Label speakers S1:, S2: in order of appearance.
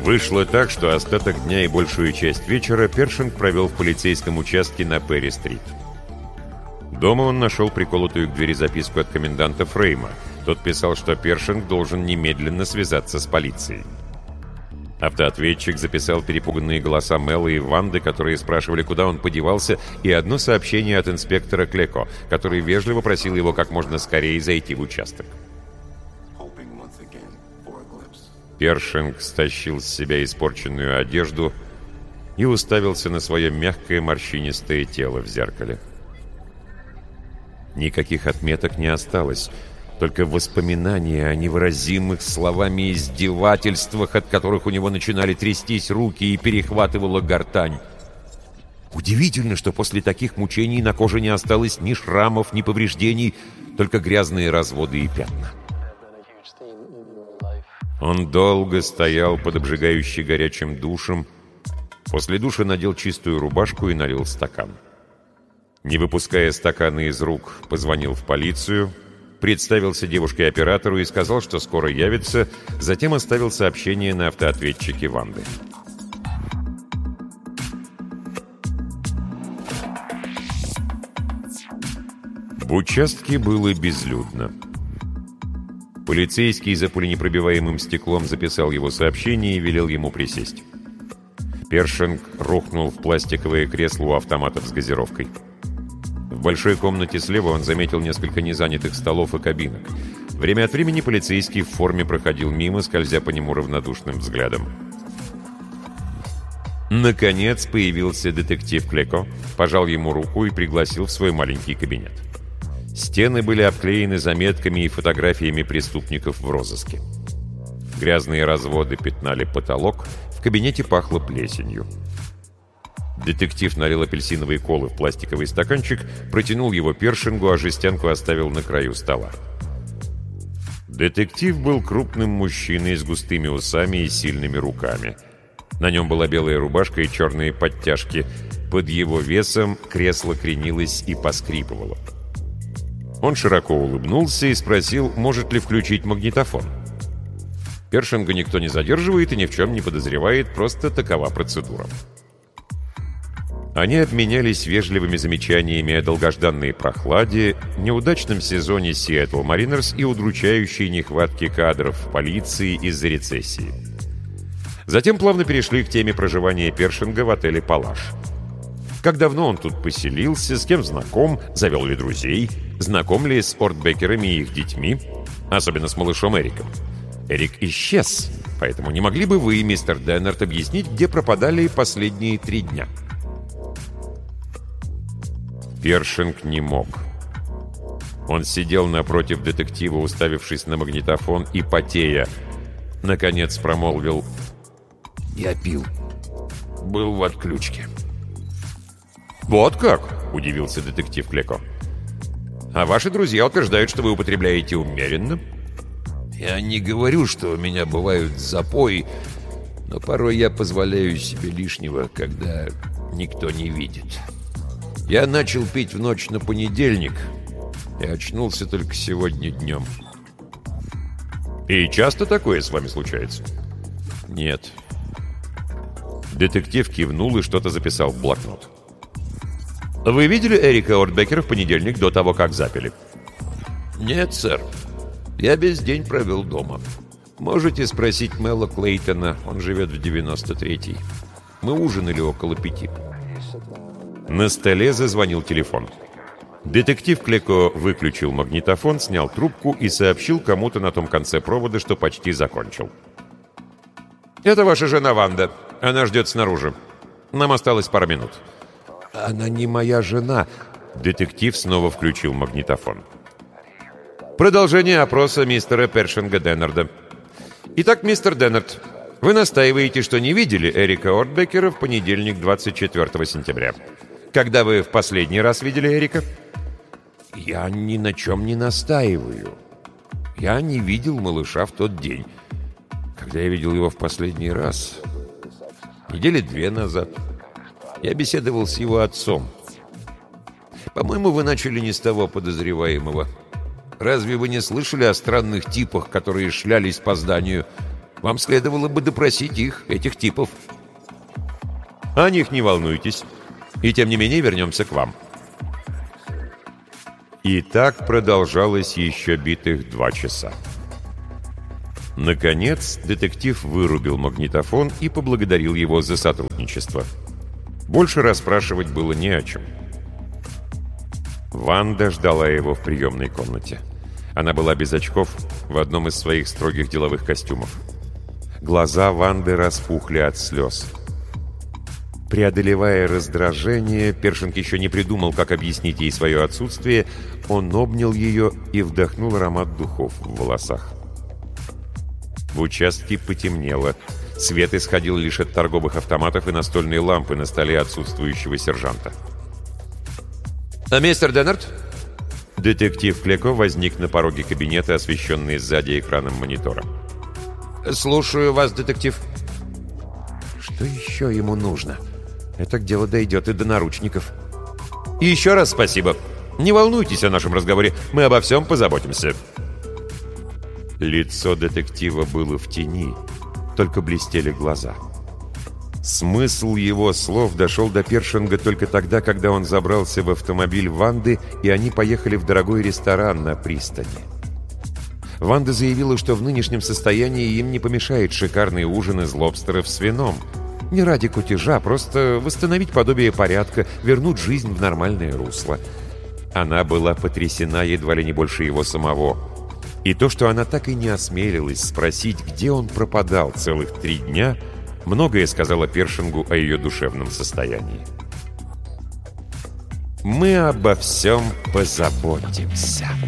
S1: Вышло так, что остаток дня и большую часть вечера Першинг провел в полицейском участке на Перри-стрит. Дома он нашел приколотую к двери записку от коменданта Фрейма. Тот писал, что Першинг должен немедленно связаться с полицией. Автоответчик записал перепуганные голоса Мэла и Ванды, которые спрашивали, куда он подевался, и одно сообщение от инспектора Клеко, который вежливо просил его как можно скорее зайти в участок. Першинг стащил с себя испорченную одежду и уставился на свое мягкое морщинистое тело в зеркале. Никаких отметок не осталось, только воспоминания о невыразимых словами издевательствах, от которых у него начинали трястись руки и перехватывала гортань. Удивительно, что после таких мучений на коже не осталось ни шрамов, ни повреждений, только грязные разводы и пятна. Он долго стоял под обжигающе горячим душем, после душа надел чистую рубашку и налил стакан. Не выпуская стакана из рук, позвонил в полицию, представился девушке-оператору и сказал, что скоро явится, затем оставил сообщение на автоответчике Ванды. В участке было безлюдно. Полицейский за пуленепробиваемым стеклом записал его сообщение и велел ему присесть. Першинг рухнул в пластиковое кресло у автоматов с газировкой. В большой комнате слева он заметил несколько незанятых столов и кабинок. Время от времени полицейский в форме проходил мимо, скользя по нему равнодушным взглядом. Наконец появился детектив Клеко, пожал ему руку и пригласил в свой маленький кабинет. Стены были обклеены заметками и фотографиями преступников в розыске. Грязные разводы пятнали потолок, в кабинете пахло плесенью. Детектив налил апельсиновые колы в пластиковый стаканчик, протянул его Першингу, а жестянку оставил на краю стола. Детектив был крупным мужчиной с густыми усами и сильными руками. На нем была белая рубашка и черные подтяжки. Под его весом кресло кренилось и поскрипывало. Он широко улыбнулся и спросил, может ли включить магнитофон. Першинга никто не задерживает и ни в чем не подозревает, просто такова процедура. Они обменялись вежливыми замечаниями о долгожданной прохладе, неудачном сезоне Seattle Mariners и удручающей нехватке кадров в полиции из-за рецессии. Затем плавно перешли к теме проживания Першинга в отеле «Палаш». Как давно он тут поселился, с кем знаком, завел ли друзей, знаком ли с Ортбекерами и их детьми, особенно с малышом Эриком. Эрик исчез, поэтому не могли бы вы, мистер Деннерт, объяснить, где пропадали последние 3 дня? Першинг не мог. Он сидел напротив детектива, уставившись на магнитофон и потея. Наконец промолвил: «Я пил. Был в отключке». «Вот как?» — удивился детектив Клеко. «А ваши друзья утверждают, что вы употребляете умеренно?» «Я не говорю, что у меня бывают запои, но порой я позволяю себе лишнего, когда никто не видит. Я начал пить в ночь на понедельник и очнулся только сегодня днем». «И часто такое с вами случается?» «Нет». Детектив кивнул и что-то записал в блокнот. «Вы видели Эрика Ортбекера в понедельник до того, как запили?» «Нет, сэр. Я весь день провел дома. Можете спросить Мэла Клейтона, он живет в 93-й. Мы ужинали около 5». На столе зазвонил телефон. Детектив Клеко выключил магнитофон, снял трубку и сообщил кому-то на том конце провода, что почти закончил. «Это ваша жена Ванда. Она ждет снаружи. Нам осталось пара минут». «Она не моя жена». Детектив снова включил магнитофон. «Продолжение опроса мистера Першинга Деннерда. Итак, мистер Деннерд, вы настаиваете, что не видели Эрика Ортбекера в понедельник, 24 сентября. Когда вы в последний раз видели Эрика?» «Я ни на чем не настаиваю. Я не видел малыша в тот день. Когда я видел его в последний раз? 2 недели назад. Я беседовал с его отцом. По-моему, вы начали не с того подозреваемого. Разве вы не слышали о странных типах, которые шлялись по зданию? Вам следовало бы допросить их, этих типов». «О них не волнуйтесь. И тем не менее вернемся к вам». И так продолжалось еще битых 2 часа. Наконец, детектив вырубил магнитофон и поблагодарил его за сотрудничество. Больше расспрашивать было не о чем. Ванда ждала его в приемной комнате. Она была без очков, в одном из своих строгих деловых костюмов. Глаза Ванды распухли от слез. Преодолевая раздражение, Першинг еще не придумал, как объяснить ей свое отсутствие. Он обнял ее и вдохнул аромат духов в волосах. В участке потемнело. Свет исходил лишь от торговых автоматов и настольной лампы на столе отсутствующего сержанта.
S2: «Мистер Деннерт?»
S1: Детектив Клеко возник на пороге кабинета, освещенный сзади экраном монитора.
S2: «Слушаю вас, детектив».
S1: Что еще ему нужно? Это дело дойдет и до наручников.
S2: «И еще раз спасибо. Не волнуйтесь о нашем разговоре. Мы обо всем позаботимся».
S1: Лицо детектива было в тени, только блестели глаза. Смысл его слов дошел до Першинга только тогда, когда он забрался в автомобиль Ванды, и они поехали в дорогой ресторан на пристани. Ванда заявила, что в нынешнем состоянии им не помешает шикарный ужин из лобстеров с вином. Не ради кутежа, просто восстановить подобие порядка, вернуть жизнь в нормальное русло. Она была потрясена едва ли не больше его самого. И то, что она так и не осмелилась спросить, где он пропадал целых 3 дня, многое сказала Першингу о ее душевном состоянии. «Мы обо всем позаботимся».